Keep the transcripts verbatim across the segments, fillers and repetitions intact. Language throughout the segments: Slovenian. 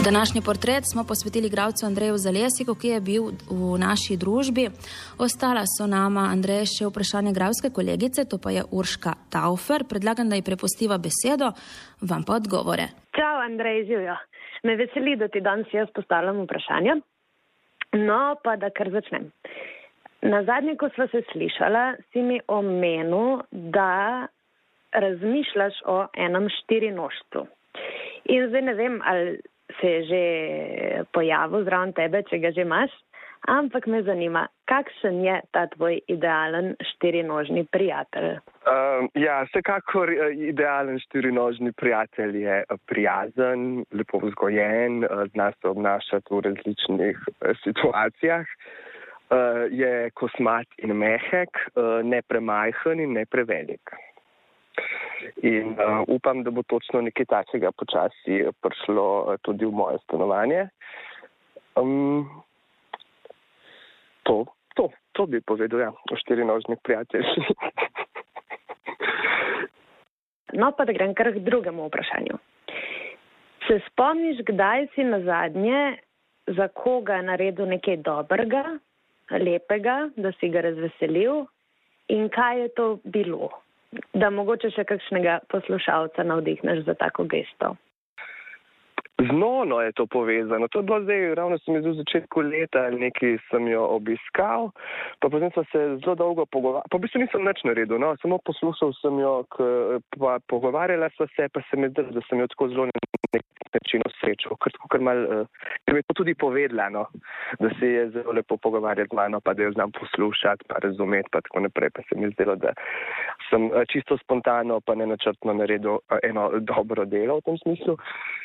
Današnji portret smo posvetili igralcu Andreju Zalesiku, ki je bil v naši družbi. Ostala so nama, Andrej, še vprašanje igralske kolegice, to pa je Urška Taufer. Predlagam, da ji prepustiva besedo, vam pa odgovore. Čau, Andrej, živjo. Me veseli, da ti danes jaz postavljam vprašanje. No, pa da kar začnem. Na zadnje, ko sva se slišala, si mi omenil, da razmišljaš o enem štirinožcu. In zdaj ne vem, ali se je že pojavil zraven tebe, če ga že imaš, ampak me zanima, kakšen je ta tvoj idealen štirinožni prijatelj? Uh, ja, vsekakor idealen štirinožni prijatelj je prijazen, lepo vzgojen, zna se obnašati v različnih situacijah, uh, je kosmat in mehek, uh, ne premajhen in ne prevelik. In uh, upam, da bo točno nekaj takega počasi prišlo uh, tudi v moje stanovanje. Um, to, to, to bi povedal, ja, o štirinožnih prijateljih. No, pa da grem kar k drugemu vprašanju. Se spomniš, kdaj si nazadnje za koga naredil nekaj dobrega, lepega, da si ga razveselil in kaj je to bilo? Da mogoče še kakšnega poslušalca navdihneš za tako gesto. Z Nono je to povezano. To je bilo zdaj, ravno sem iz začetku leta, nekaj sem jo obiskal, pa potem sem se zelo dolgo pogovarjal. Pa v bistvu nisem nič naredil, no, samo poslušal sem jo, k, pa pogovarjala sva se, pa se mi zdelo, da sem jo tako zelo nek način osrečil, ker tako kar malo, ker mi je to tudi povedala, no, da se je zelo lepo pogovarjati z mano, pa da jo znam poslušati, pa razumeti, pa tako naprej, pa se mi zdelo, da sem čisto spontano, pa nenačrtno naredil eno dobro delo v tem smislu.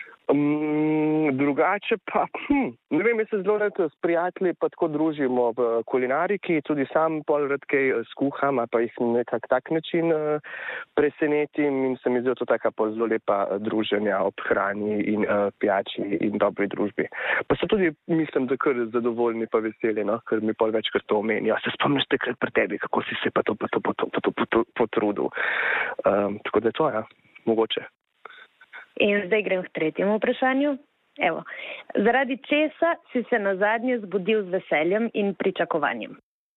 Um, drugače pa, hm, ne vem, jaz se zelo rad s prijatelji pa tako družimo v kulinariki, tudi sam pol rad kaj skuham, pa jih nekak tak način uh, presenetim in se mi zdi to taka pol zelo lepa druženja ob hrani in uh, pijači in dobri družbi. Pa so tudi, mislim, da kar zadovoljni pa veseli, no, ker mi pol večkrat to omenijo. Se spomniš takrat pri tebi, kako si se pa to, pa to, pa to, pa to, pa to potrudil. Um, tako da to, ja, mogoče. In zdaj grem k tretjemu vprašanju. Evo, zaradi česa si se nazadnje zbudil z veseljem in pričakovanjem?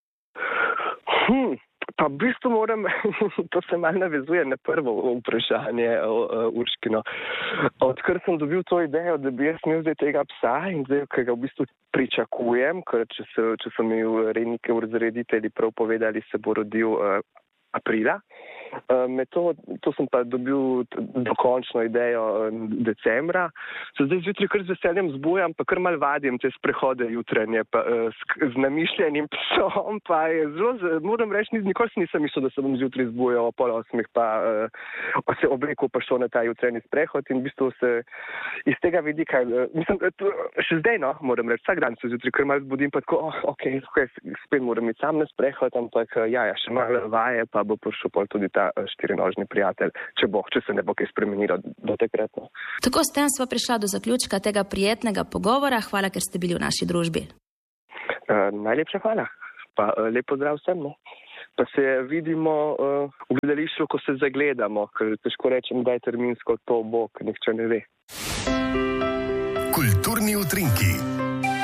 Hm, pa v bistvu moram, to se malo navezuje na prvo vprašanje, Urškino. Odkar sem dobil to idejo, da bi jaz imel zdaj tega psa in zdaj, ki ga v bistvu pričakujem, ker če, se, če so mi rejnike vzreditelji prav povedali, se bo rodil uh, aprila. Me to, to sem pa dobil dokončno idejo decembra. Se zdaj zjutraj kar z veseljem zbujam, pa kar mal vadim te sprehode jutranje pa, z, z namišljenim psom, pa je zelo, moram reči, nikoli nisem mislil, da se bom zjutraj zbujal o pol osmih, pa uh, se oblekel pa šel na ta jutranji sprehod in v bistvu se iz tega vidika, uh, mislim, to, še zdaj, no, moram reči, vsak dan se zjutraj kar mal zbudim, pa tako, oh, ok, okay spet moram iti sam na sprehod, ampak uh, ja, ja, še malo vaje, pa bo prišel pol tudi ta štirinožni prijatelj, če bo, če se ne bo kaj spremenilo do takratno. Tako s tem sva prišla do zaključka tega prijetnega pogovora. Hvala, ker ste bili v naši družbi. Uh, najlepša hvala. Pa uh, lep pozdrav vsem. No? Pa se vidimo uh, v gledališču, ko se zagledamo, ker težko rečem, da je terminsko to bo, ker nihče ne ve. Kulturni utrinki.